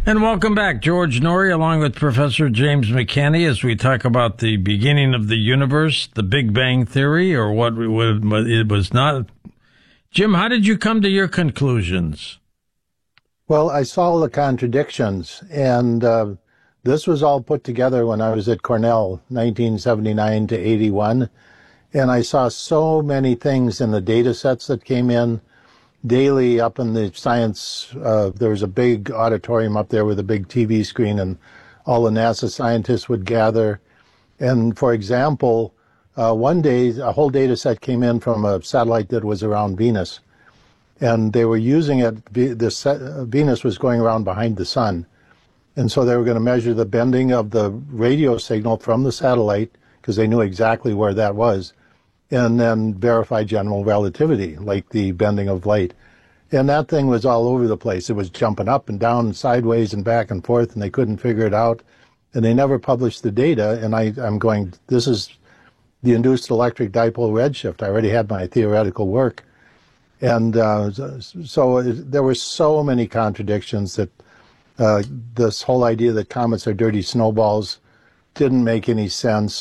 And welcome back, George Noory, along with Professor James McCanney, as we talk about the beginning of the universe, the Big Bang Theory, or what it was not. Jim, how did you come to your conclusions? Well, I saw the contradictions, and this was all put together when I was at Cornell, 1979 to 81, and I saw so many things in the data sets that came in daily up in the science. There was a big auditorium up there with a big TV screen, and all the NASA scientists would gather. And for example, one day a whole data set came in from a satellite that was around Venus, and they were using it. Venus was going around behind the sun, and so they were going to measure the bending of the radio signal from the satellite, because they knew exactly where that was, and then verify general relativity, like the bending of light. And that thing was all over the place. It was jumping up and down, and sideways and back and forth, and they couldn't figure it out. And they never published the data, and I'm going, this is the induced electric dipole redshift. I already had my theoretical work. And so there were so many contradictions that this whole idea that comets are dirty snowballs didn't make any sense.